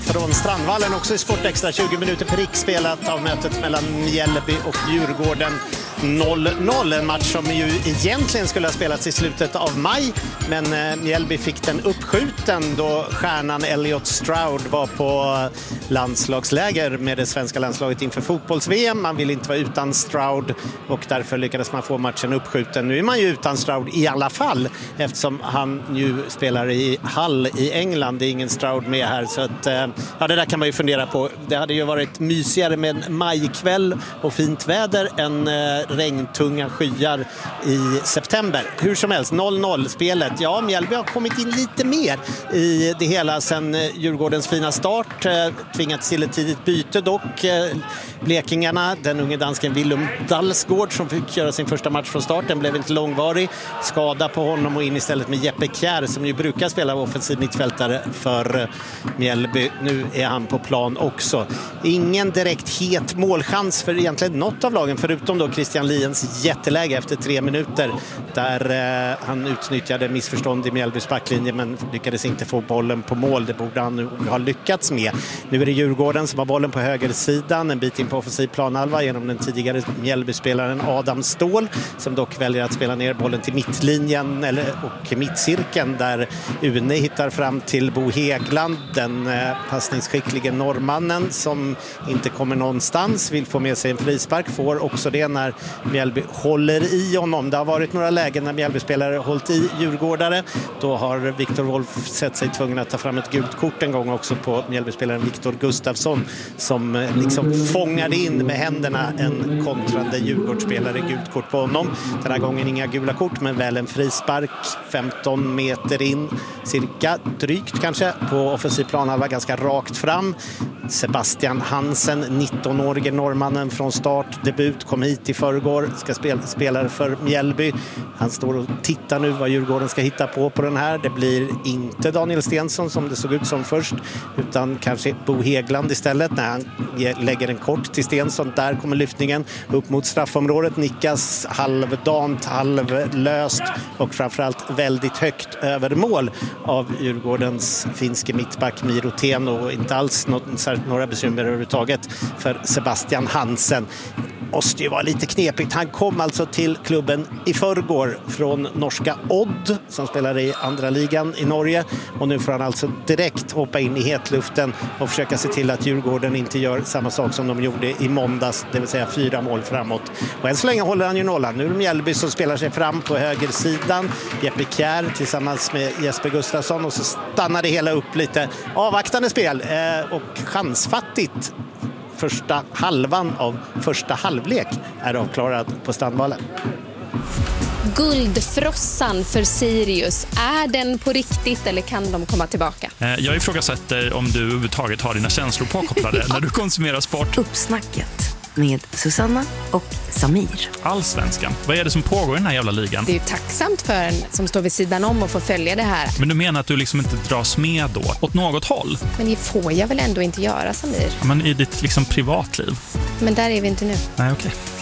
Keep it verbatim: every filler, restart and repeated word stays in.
från Strandvallen, också i Sportextra. tjugo minuter per riks spelat av mötet mellan Mjällby och Djurgården. noll noll, en match som ju egentligen skulle ha spelats i slutet av maj, men Mjällby fick den uppskjuten då stjärnan Elliot Stroud var på landslagsläger med det svenska landslaget inför fotbolls-V M. Man vill inte vara utan Stroud och därför lyckades man få matchen uppskjuten. Nu är man ju utan Stroud i alla fall, eftersom han nu spelar i Hull i England. Det är ingen Stroud med här, så att, ja, det där kan man ju fundera på. Det hade ju varit mysigare med en majkväll och fint väder än regntunga skyar i september. Hur som helst, noll noll spelet. Ja, Mjällby har kommit in lite mer i det hela sen Djurgårdens fina start. Tvingats till ett tidigt byte dock. Blekingarna, den unge dansken Willem Dalsgaard som fick göra sin första match från starten, blev inte långvarig. Skada på honom och in istället med Jeppe Kjær som ju brukar spela offensiv mittfältare för Mjällby. Nu är han på plan också. Ingen direkt het målchans för egentligen något av lagen, förutom då Christian Liens jätteläge efter tre minuter där eh, han utnyttjade missförstånd i Mjällbys backlinje men lyckades inte få bollen på mål. Det borde han nu ha lyckats med. Nu är det Djurgården som har bollen på högersidan, en bit in på offensiv planhalva genom den tidigare Mjällby-spelaren Adam Ståhl, som dock väljer att spela ner bollen till mittlinjen eller, och mittcirkeln där Une hittar fram till Bo Hägglund, den eh, passningsskicklige norrmannen som inte kommer någonstans, vill få med sig en frispark, får också det när Mjällby håller i honom. Det har varit några lägen när Mjällby-spelare hållit i djurgårdare. Då har Viktor Wolf sett sig tvungen att ta fram ett gult kort en gång också på Mjällby-spelaren Viktor Gustafsson som liksom fångade in med händerna en kontrande Djurgårdsspelare, gult kort på honom. Den här gången inga gula kort men väl en frispark femton meter in, cirka drygt kanske, på offensiv planhalva, ganska rakt fram. Sebastian Hansen, nittonårige norrmannen från start, debut, kom hit i förrgår, ska spela, spela för Mjällby. Han står och tittar nu vad Djurgården ska hitta på på den här. Det blir inte Daniel Stensson som det såg ut som först, utan kanske Bo Hägglund istället när han lägger en kort till Stensson. Där kommer lyftningen upp mot straffområdet, nickas halvdant, halvlöst och framförallt väldigt högt över mål av Djurgårdens finske mittback Miro Teno, och inte alls något, några bekymmer överhuvudtaget för Sebastian Hansen. Måste ju vara lite knepigt. Han kom alltså till klubben i förrgår från norska Odd som spelar i andra ligan i Norge, och nu får han alltså direkt hoppa in i hetluften och försöka se till att Djurgården inte gör samma sak som de gjorde i måndags, det vill säga fyra mål framåt. Och än så länge håller han ju nollan. Nu är det Mjällby som spelar sig fram på högersidan. Jeppe Kjær tillsammans med Jesper Gustafsson, och så stannar det hela upp lite. Avvaktande spel eh, och chansfattigt. Första halvan av första halvlek är avklarad på Strandvallen. Guldfrossan för Sirius, är den på riktigt eller kan de komma tillbaka? Jag ifrågasätter om du överhuvudtaget har dina känslor påkopplade när du konsumerar sport. Uppsnacket med Susanna och Samir. Allsvenskan. Vad är det som pågår i den här jävla ligan? Det är ju tacksamt för en som står vid sidan om och får följa det här. Men du menar att du liksom inte dras med då? Åt något håll? Men det får jag väl ändå inte göra, Samir? Ja, men i ditt liksom privatliv? Men där är vi inte nu. Nej, okej. Okay.